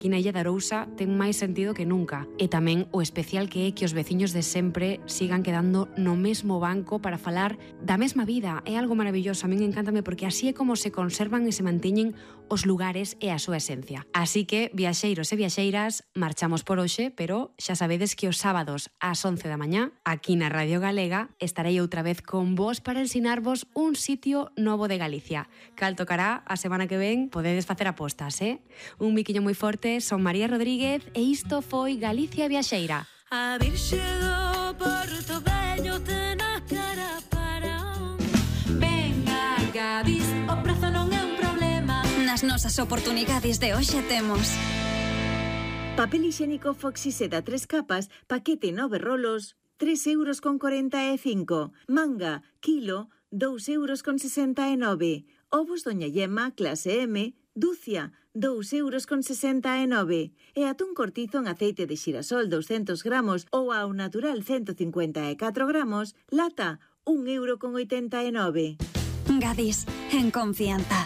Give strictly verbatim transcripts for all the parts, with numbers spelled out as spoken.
aquí na Illa de Arousa ten máis sentido que nunca. E tamén o especial que é que os veciños de sempre sigan quedando no mesmo banco para falar da mesma vida. É algo maravilloso, a min encántame porque así é como se conservan e se manteñen os lugares e a súa esencia. Así que, viaxeiros e viaxeiras, marchamos por hoxe, pero xa sabedes que os sábados ás once da mañá, aquí na Radio Galega, estarei outra vez con vos para ensinarvos un sitio novo de Galicia. Cal tocará a semana que ven, podedes facer apostas, eh? Un biquiño moi forte, son María Rodríguez e isto foi Galicia Viaxeira. A Virxe do Porto Vello ten a cara para venga, Gadis, o prazo non é un problema. Nas nosas oportunidades de hoxe temos papel higiénico Foxy Seda tres capas, paquete nove rolos, tres euros con cuarenta e cinco. Manga, kilo, dous euros con sesenta e nove. Ovos Doña Yema, clase M, Dúcia, dous euros con sesenta e nove. E atún cortizo en aceite de xirasol douscentos gramos ou ao natural ciento cincuenta e catro gramos, lata, un euro con oitenta e nove. Gadis, en confianza.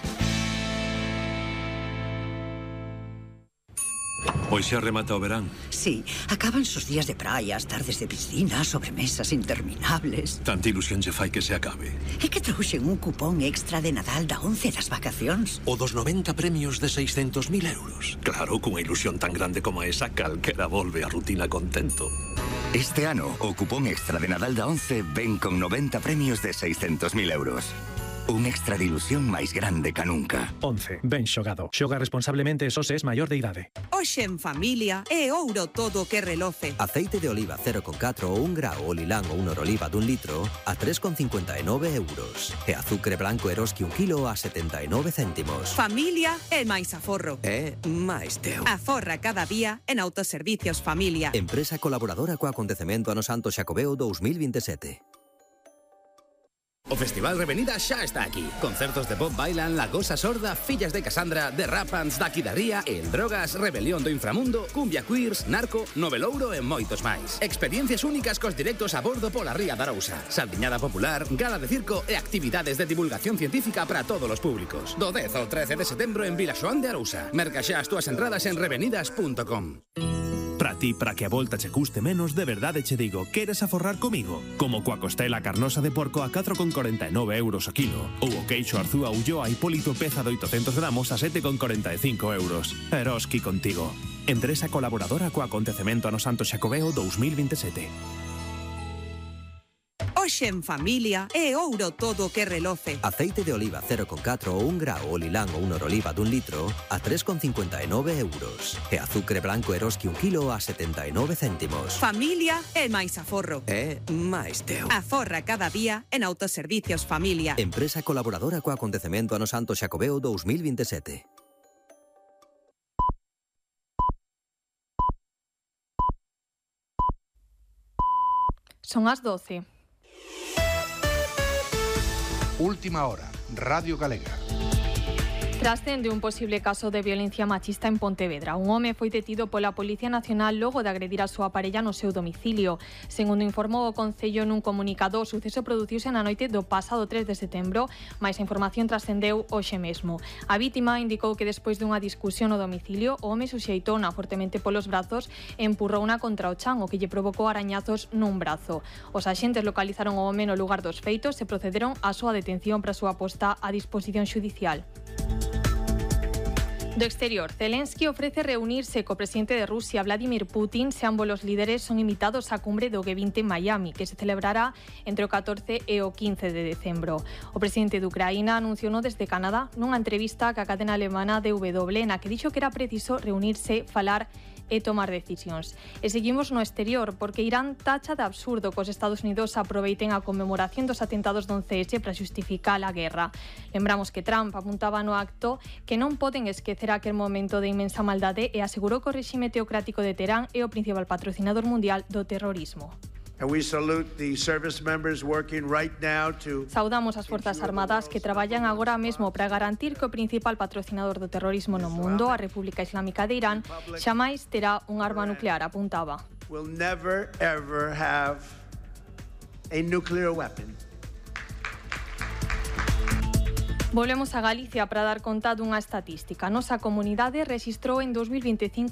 Pois xa remata o verán. Sí, acaban sus días de praias, tardes de piscina, sobremesas interminables. Tanta ilusión lle fai que se acabe. É que trouxen un cupón extra de Nadal da once das vacacións. O dos noventa premios de seiscentos mil euros. Claro, cunha ilusión tan grande como esa, calquera volve a rutina contento. Este ano, o cupón extra de Nadal da once ven con noventa premios de seiscentos mil euros. Un extra de ilusión máis grande ca nunca. once. Ben xogado. Xoga responsablemente e só se es maior de idade. Hoxe en familia é ouro todo que reloce. Aceite de oliva cero coma catro ou un grao o lilán ou un oroliva dun litro a tres con cincuenta e nove euros. E azucre blanco Eroski un kilo a setenta e nove céntimos. Familia é máis aforro. É máis teu. Aforra cada día en Autoservicios Familia. Empresa colaboradora co acontecemento Ano Santo Xacobeo dos mil veintisiete. O Festival Revenida xa está aquí. Concertos de Bob Bailan, La Gosa Sorda, Fillas de Casandra, The Rapans, Daqui da Ría, El Drogas, Rebelión do Inframundo, Cumbia Queers, Narco, Novelouro e moitos máis. Experiencias únicas cos directos a bordo pola Ría da Arousa. Saldiñada popular, gala de circo e actividades de divulgación científica para todos os públicos. Do dez ao trece de setembro en Vilaxoán de Arousa. Merca xa as túas entradas en revenidas punto com. Para ti, para que a volta che custe menos, de verdade che digo, queres aforrar comigo? Como coa costela carnosa de porco a catro con corenta e nove euros o kilo, ou o queixo arzúa Ulloa Hipólito peza de oitocentos gramos a sete con corenta e cinco euros. Eroski contigo. Empresa colaboradora co acontecemento Ano Santo Xacobeo dos mil veintisiete. Hoxe en familia é ouro todo que reloce. Aceite de oliva cero coma catro ou un grao o lilán ou un oroliva dun litro a tres con cincuenta e nove euros. E azucre blanco Eroski un kilo a setenta e nove céntimos. Familia é máis aforro. É máis teu. Aforra cada día en Autoservicios Familia. Empresa colaboradora co acontecemento Ano Santo Xacobeo dos mil veintisiete. Son as doce. Última hora, Radio Galega. Trascende un posible caso de violencia machista en Pontevedra. Un home foi detido pola Policía Nacional logo de agredir a súa parella no seu domicilio. Segundo informou o Concello nun comunicado, o suceso produciuse na noite do pasado tres de setembro, mais a información trascendeu hoxe mesmo. A vítima indicou que despois dunha discusión no domicilio, o home suxeitouna fortemente polos brazos e empurrouna contra o chan, o que lle provocou arañazos nun brazo. Os axentes localizaron o home no lugar dos feitos e procederon á súa detención para a súa posta a disposición xudicial. Do exterior, Zelensky ofrece reunirse co presidente de Rusia, Vladimir Putin, se ambos os líderes son invitados á cumbre do G vinte en Miami, que se celebrará entre o catorce e o quince de decembro. O presidente de Ucraína anunciouno desde Canadá nunha entrevista ca cadena alemana D W, na que dixo que era preciso reunirse, falar e tomar decisións. E seguimos no exterior, porque Irán tacha de absurdo que os Estados Unidos aproveiten a conmemoración dos atentados do once ese para xustificar a guerra. Lembramos que Trump apuntaba no acto que non poden esquecer aquel momento de inmensa maldade e asegurou que o réxime teocrático de Teherán é o principal patrocinador mundial do terrorismo. Saudamos as Forzas Armadas que traballan agora mesmo para garantir que o principal patrocinador do terrorismo no mundo, a República Islámica de Irán, xamais terá un arma nuclear, apuntaba. Will never ever have a nuclear weapon. Volvemos a Galicia para dar conta dunha estatística. A nosa comunidade rexistrou en dos mil vinte e cinco